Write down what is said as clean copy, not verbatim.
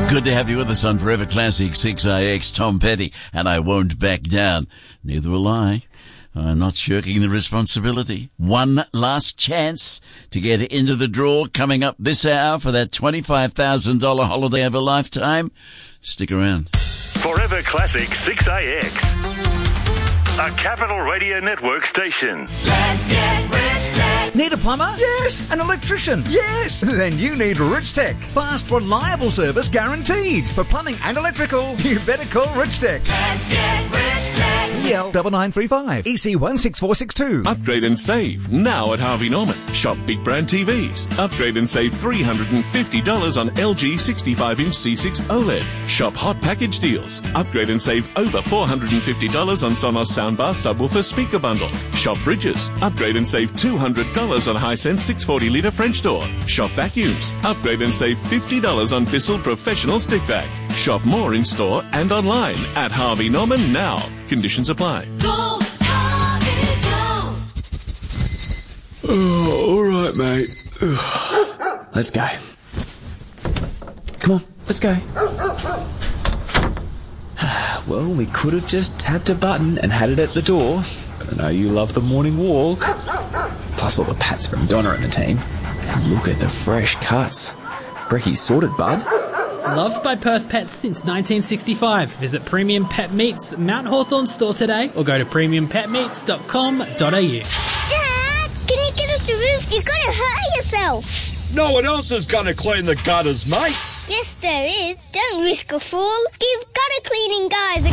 Good to have you with us on Forever Classic 6IX, Tom Petty, and I won't back down. Neither will I. I'm not shirking the responsibility. One last chance to get into the draw coming up this hour for that $25,000 holiday of a lifetime. Stick around. Forever Classic 6IX. A Capital Radio Network station. Let's get rich tech. Need a plumber? Yes. An electrician? Yes. Then you need Rich Tech. Fast, reliable service guaranteed. For plumbing and electrical, you better call Rich Tech. Let's get rich tech. EL 9935 EC 16462. Upgrade and save now at Harvey Norman. Shop big brand TVs. Upgrade and save $350 on LG 65-inch C6 OLED. Shop hot package deals. Upgrade and save over $450 on Sonos soundbar subwoofer speaker bundle. Shop fridges. Upgrade and save $200 on Hisense 640-litre French door. Shop vacuums. Upgrade and save $50 on Bissell professional stick vac. Shop more in store and online at Harvey Norman now. Conditions apply. Go, Harvey, go. Oh, all right, mate. Let's go. Come on, let's go. Well, we could have just tapped a button and had it at the door, but I know you love the morning walk. Plus all the pats from Donna and the team. And look at the fresh cuts. Brecky's sorted, bud. Loved by Perth Pets since 1965. Visit Premium Pet Meats Mount Hawthorn store today or go to premiumpetmeats.com.au. Dad, can you get off the roof? You're going to hurt yourself. No one else is going to clean the gutters, mate. Yes, there is. Don't risk a fall. Give gutter cleaning guys a